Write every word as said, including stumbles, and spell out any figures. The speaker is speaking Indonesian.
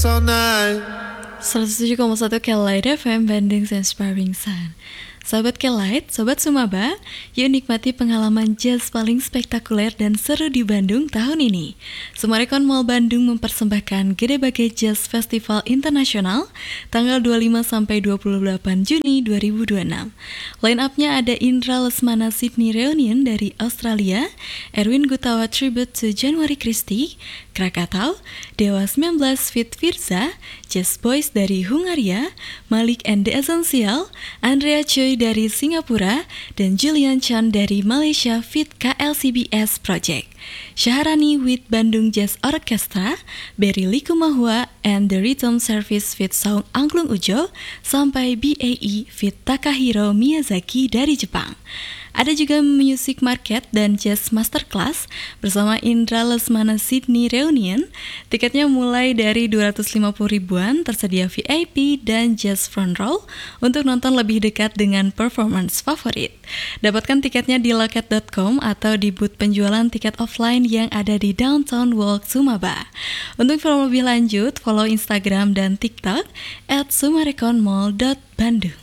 all night. seratus tujuh koma satu K-Light F M Bandung Inspiring Sound. Sahabat K-Light, Sobat Sumaba, yuk nikmati pengalaman jazz paling spektakuler dan seru di Bandung tahun ini. Sumarekon Mall Bandung mempersembahkan Gede Bage Jazz Festival Internasional tanggal dua puluh lima sampai dua puluh delapan Juni dua ribu dua puluh enam. Line up-nya ada Indra Lesmana Sydney Reunion dari Australia, Erwin Gutawa Tribute to January Christie, Krakatau, Dewa sembilan belas Fit Firza, Jazz Boys dari Hungaria, Malik and the Essential, Andrea Choi dari Singapura, dan Julian Chan dari Malaysia Fit K L C B S Project. Syaharani with Bandung Jazz Orchestra, Berry Likumahua, and the Rhythm Service Fit Saung Angklung Ujo, sampai B A E Fit Takahiro Miyazaki dari Jepang. Ada juga Music Market dan Jazz Masterclass bersama Indra Lesmana Sydney Reunion. Tiketnya mulai dari dua ratus lima puluh ribuan, tersedia V I P dan Jazz Front Row untuk nonton lebih dekat dengan performance favorit. Dapatkan tiketnya di loket dot com atau di booth penjualan tiket offline yang ada di Downtown Walk Sumaba. Untuk info lebih lanjut, follow Instagram dan TikTok at sumarekonmall dot bandung.